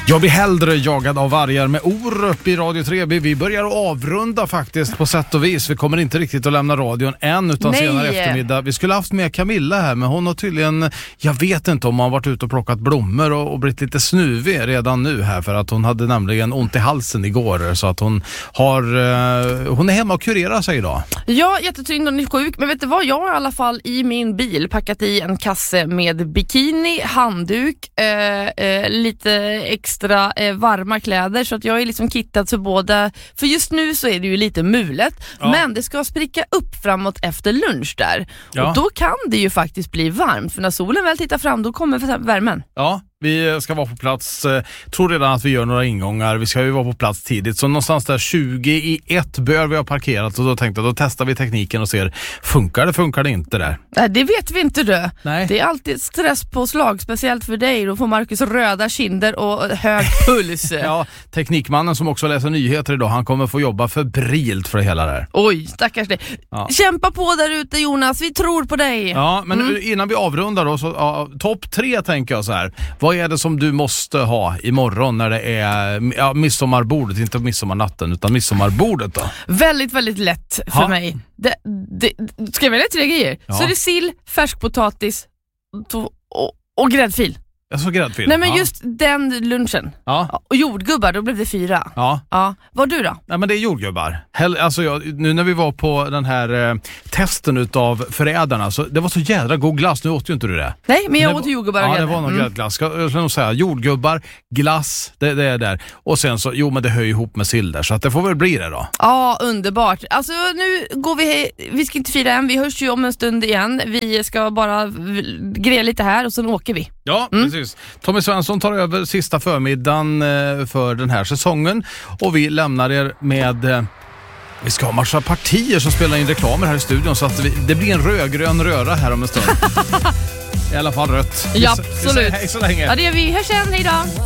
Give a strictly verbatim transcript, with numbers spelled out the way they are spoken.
Jag blir hellre jagad av vargar med Orup i Radio tre B. Vi börjar att avrunda faktiskt på sätt och vis. Vi kommer inte riktigt att lämna radion än utan Nej. senare eftermiddag. Vi skulle haft med Camilla här, men hon har tydligen, jag vet inte om hon har varit ute och plockat blommor och, och blivit lite snuvig redan nu här, för att hon hade nämligen ont i halsen igår, så att hon har eh, hon är hemma och kurerar sig idag. Ja, jättesynd om ni är sjuk, men vet du vad? Jag har i alla fall i min bil packat i en kasse med bikini, handduk, eh, eh, lite extra eh, varma kläder, så att jag är liksom kittad för båda. För just nu så är det ju lite mulet, ja. Men det ska spricka upp framåt efter lunch där. Ja. Och då kan det ju faktiskt bli varmt, för när solen väl tittar fram då kommer värmen. Ja, vi ska vara på plats, eh, tror redan att vi gör några ingångar. Vi ska ju vara på plats tidigt, så någonstans där tjugo i ett bör vi ha parkerat, och då tänkte jag, då testar vi tekniken och ser, funkar det, funkar det inte där? Nej, det vet vi inte du. Nej. Det är alltid stresspåslag, speciellt för dig. Då får Marcus röda kinder och hög puls. Ja, teknikmannen som också läser nyheter idag, han kommer få jobba febrilt för det hela där. Oj, stackars dig. Ja. Kämpa på där ute, Jonas, vi tror på dig. Ja, men mm. innan vi avrundar då, så ja, topp tre tänker jag så här. Vad är det som du måste ha imorgon när det är ja, midsommarbordet, inte midsommarnatten utan midsommarbordet då? Väldigt, väldigt lätt för ha? mig. Det, det, ska jag välja tre grejer? Ja. Så är det sill, färskpotatis och, och, och gräddfil. Alltså gräddfil? Nej, men ja. just den lunchen. Ja. Och jordgubbar, då blev det fyra. Ja. Ja. Vad du då? Nej, men det är jordgubbar. Hell, alltså jag, nu när vi var på den här eh, testen utav förädarna, så det var så jädra god glass. Nu åt ju inte du det. Nej, men jag det åt var, jordgubbar. Ja, det var någon mm. glass. Jag skulle nog säga jordgubbar, glass, det, det är där. Och sen så, jo men det hör ihop med sill där, så att det får väl bli det då. Ja, underbart. Alltså nu går vi, vi ska inte fira än, vi hörs ju om en stund igen. Vi ska bara greja lite här och sen åker vi. Ja, mm. precis. Tommy Svensson tar över sista förmiddagen för den här säsongen, och vi lämnar er med eh, vi ska ha massa partier som spelar in reklamer här i studion, så att vi, det blir en rödgrön röra här om en stund. I alla fall rött. Ja, absolut. Hej så länge. Ja, det gör vi. Hörs sen, hej då.